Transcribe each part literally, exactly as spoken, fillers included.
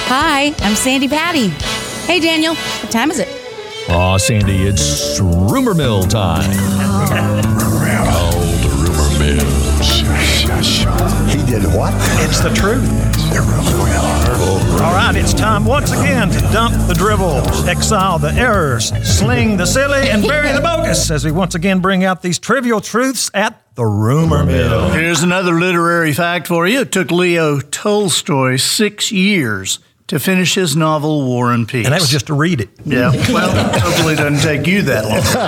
Hi, I'm Sandy Patty. Hey, Daniel, what time is it? Aw, Sandy, it's rumor mill time. Oh, the rumor mill. He did what? It's the truth. The rumor mill. All right, it's time once again to dump the drivel, exile the errors, sling the silly, and bury the bogus as we once again bring out these trivial truths at the rumor mill. Here's another literary fact for you. It took Leo Tolstoy six years to finish his novel War and Peace. And that was just to read it. Yeah, well, hopefully it doesn't take you that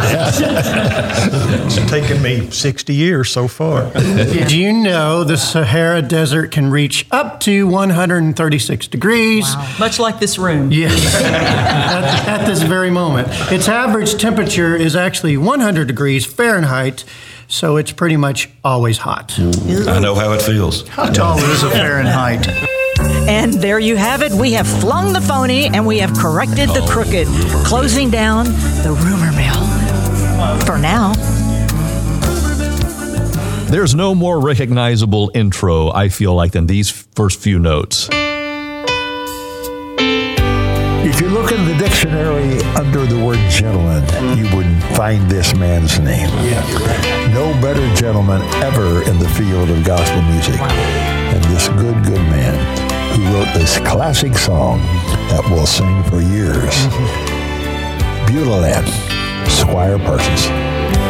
long. It's taken me sixty years so far. Did you know the Sahara Desert can reach up to one hundred thirty-six degrees? Wow. Much like this room. Yes, at, at this very moment. Its average temperature is actually one hundred degrees Fahrenheit, so it's pretty much always hot. I know how it feels. How tall is a Fahrenheit? And there you have it. We have flung the phony and we have corrected the crooked, closing down the rumor mill. For now. There's no more recognizable intro, I feel like, than these first few notes. If you look in the dictionary under the word gentleman, you would find this man's name. No better gentleman ever in the field of gospel music than this good, good man who wrote this classic song that we'll sing for years. Beulah Land, Squire Parsons.